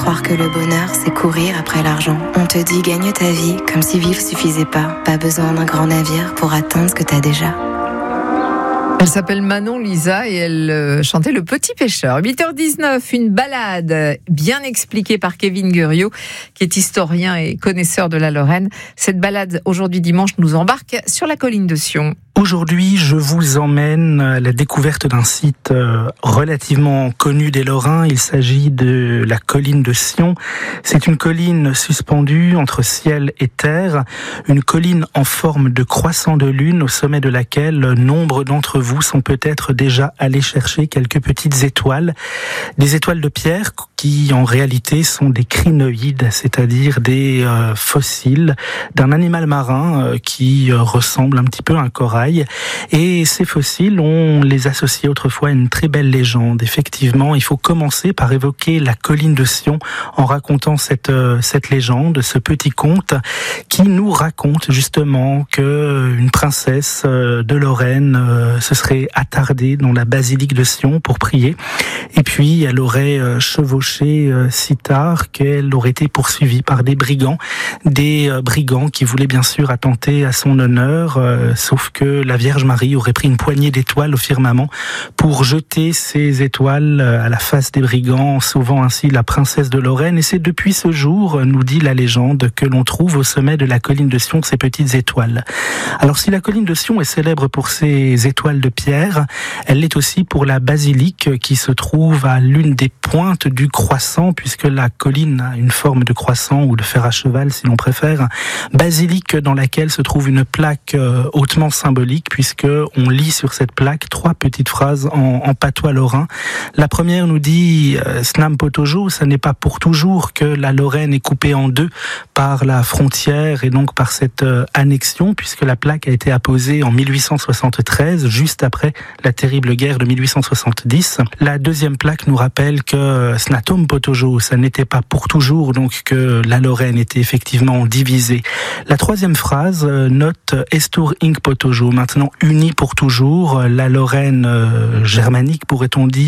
croire que le bonheur, c'est courir après l'argent. On te dit gagne ta vie, comme si vivre suffisait pas. Pas besoin d'un grand navire pour atteindre ce que t'as déjà. Elle s'appelle Manon Lisa et elle chantait Le Petit Pêcheur. 8h19, une balade bien expliquée par Kevin Guriot, qui est historien et connaisseur de la Lorraine. Cette balade, aujourd'hui dimanche, nous embarque sur la colline de Sion. Aujourd'hui, je vous emmène à la découverte d'un site relativement connu des Lorrains. Il s'agit de la colline de Sion. C'est une colline suspendue entre ciel et terre, une colline en forme de croissant de lune au sommet de laquelle nombre d'entre vous sont peut-être déjà allés chercher quelques petites étoiles. Des étoiles de pierre qui en réalité sont des crinoïdes, c'est-à-dire des fossiles d'un animal marin qui ressemble un petit peu à un corail. Et ces fossiles, on les associait autrefois à une très belle légende. Effectivement, il faut commencer par évoquer la colline de Sion en racontant cette légende, ce petit conte qui nous raconte justement que une princesse de Lorraine se serait attardée dans la basilique de Sion pour prier. Et puis, elle aurait chevauché si tard qu'elle aurait été poursuivie par des brigands qui voulaient bien sûr attenter à son honneur, sauf que la Vierge Marie aurait pris une poignée d'étoiles au firmament pour jeter ces étoiles à la face des brigands, sauvant ainsi la princesse de Lorraine. Et c'est depuis ce jour, nous dit la légende, que l'on trouve au sommet de la colline de Sion ces petites étoiles. Alors si la colline de Sion est célèbre pour ses étoiles de pierre, elle l'est aussi pour la basilique qui se trouve à l'une des pointes du croissant, puisque la colline a une forme de croissant ou de fer à cheval si l'on préfère. Basilique dans laquelle se trouve une plaque hautement symbolique, puisque on lit sur cette plaque 3 petites phrases en patois lorrain. La première nous dit Snam Potojo, ça n'est pas pour toujours que la Lorraine est coupée en deux par la frontière et donc par cette annexion, puisque la plaque a été apposée en 1873, juste après la terrible guerre de 1870. La deuxième plaque nous rappelle que Snatom Potojo, ça n'était pas pour toujours, donc que la Lorraine était effectivement divisée. La troisième phrase note Estur Inc Potojo, maintenant unie pour toujours, la Lorraine germanique pourrait-on dire,